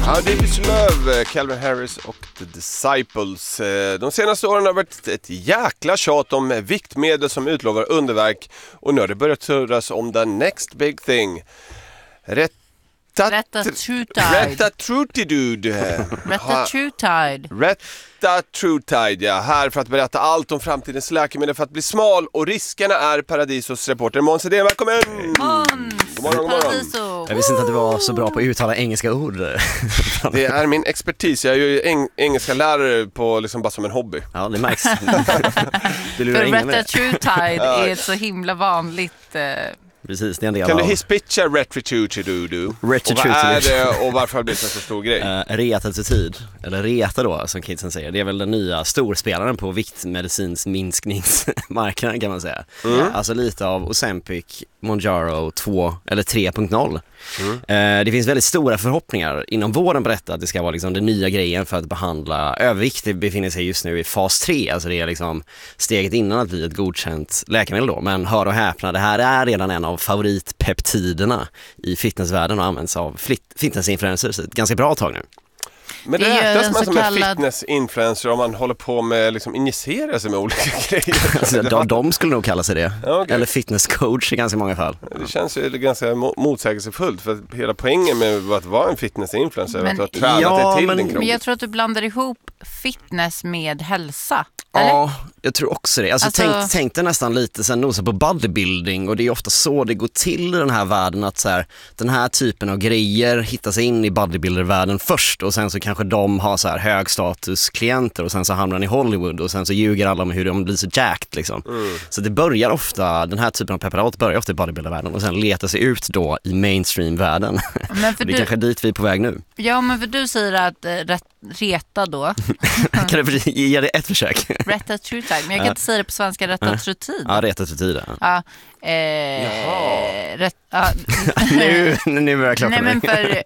How Deep Is Love, Calvin Harris och The Disciples. De senaste åren har varit ett jäkla tjat om viktmedel som utlovar underverk. Och nu har det börjat surras om the next big thing. Retatrutide, ja, här för att berätta allt om framtidens läkemedel för att bli smal, och riskerna är Paradisos reporter Måns Hedén. Välkommen! God morgon. Jag visste inte att du var så bra på att uttala engelska ord. Det är min expertis. Jag är ju engelska lärare på liksom bara som en hobby. Ja, det märks. För Retatrutide är ett så himla vanligt... Precis, det är en del kan av... du hisspitcha Retatrutide? Och vad är det och varför har det blivit en så stor grej? Retatutid, eller reta då som kidsen säger. Det är väl den nya storspelaren på viktmedicins minskningsmarknaden kan man säga. Alltså lite av Ozempic, Mounjaro 2 eller 3.0. Det finns väldigt stora förhoppningar inom vården på detta, att det ska vara liksom den nya grejen för att behandla övervikt. Det befinner sig just nu i fas 3, alltså det är liksom steget innan att bli ett godkänt läkemedel då. Men hör och häpna, det här är redan en av favoritpeptiderna i fitnessvärlden och används av fitnessinfluencers ett ganska bra tag nu. Men det räknas man som en fitnessinfluencer om man håller på med liksom injicera sig med olika grejer? Alltså, de skulle nog kalla sig det. Okay. Eller fitnesscoach i ganska många fall. Det känns ju ganska motsägelsefullt, för hela poängen med att vara en fitnessinfluencer är att du har tränat dig till din kropp. Men jag tror att du blandar ihop fitness med hälsa. Ja, jag tror också det. Alltså, tänk dig nästan lite sen nosa på bodybuilding, och det är ofta så det går till i den här världen, att så här, den här typen av grejer hittas in i bodybuildervärlden först, och sen så kanske de har så här högstatusklienter, och sen så hamnar de i Hollywood, och sen så ljuger alla om hur de blir så jacked liksom. Så det börjar ofta, den här typen av preparat börjar ofta i bodybuildervärlden och sen letar sig ut då i mainstreamvärlden. Men för det är kanske dit vi är på väg nu. Ja, men för du säger att reta då. Kan du ge det ett försök? Retatrutide, men jag kan inte säga det på svenska. Retatrutide. Ja, retatrutide. Ja. Nu börjar jag klappa. Nej, men för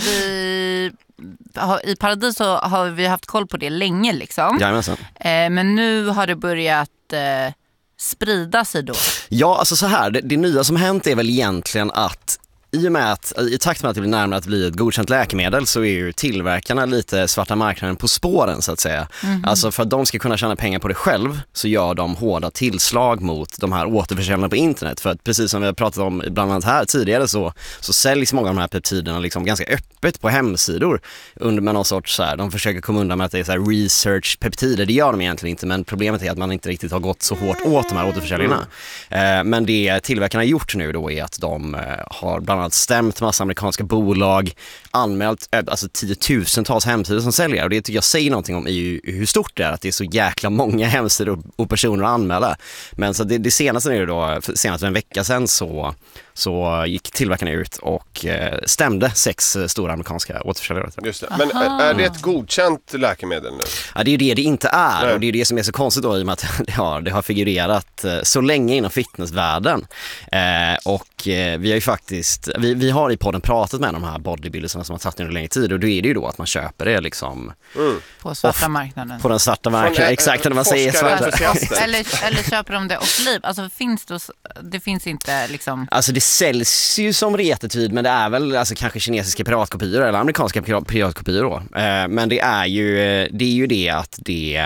i Paradis så har vi haft koll på det länge liksom. Jajamensan. Men nu har det börjat sprida sig då. Ja, alltså så här, det nya som hänt är väl egentligen att i takt med att det blir närmare att bli ett godkänt läkemedel, så är ju tillverkarna lite svarta marknaden på spåren så att säga. Alltså för att de ska kunna tjäna pengar på det själv, så gör de hårda tillslag mot de här återförsäljarna på internet. För att precis som vi har pratat om bland annat här tidigare, så säljs många av de här peptiderna liksom ganska öppet på hemsidor under med någon sorts så här, de försöker komma undan med att det är så här research peptider. Det gör de egentligen inte, men problemet är att man inte riktigt har gått så hårt åt de här återförsäljarna. Men det tillverkarna har gjort nu då är att de har bland annat stämt massa amerikanska bolag, anmält alltså 10 000-tals hemsidor som säljer, och det tycker jag säger någonting om hur stort det är att det är så jäkla många hemsidor och personer att anmäla. Men så det senaste är då, senast en vecka sedan så gick tillverkarna ut och stämde 6 stora amerikanska återförsäljare. Just det. Men är det ett godkänt läkemedel nu? Ja, det är ju det inte är. Nej. Och det är det som är så konstigt då, i och med att det har figurerat så länge inom fitnessvärlden. Och vi har ju faktiskt, vi har i podden pratat med de här bodybuildersarna som har tagit under längre tid, och då är det ju då att man köper det liksom på svarta marknaden. På den svarta marknaden, exakt, när man säger svarta. Eller köper de det off-liv? Alltså det finns inte liksom... Alltså det säljs ju som retatid, men det är väl alltså kanske kinesiska piratkopior eller amerikanska piratkopior då. Men det är ju det att det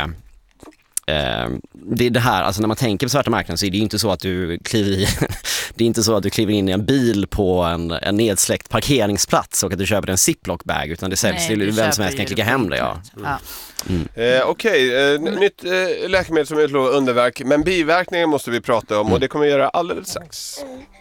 är det här, alltså när man tänker på svarta marknaden så är det ju inte så att du kliver in i en bil på en nedsläckt parkeringsplats och att du köper en Ziploc-bag, utan det säljs till vem som helst kan klicka hem det. Ja. Okej, nytt läkemedel som utlovar underverk, men biverkningar måste vi prata om, och det kommer vi göra alldeles strax.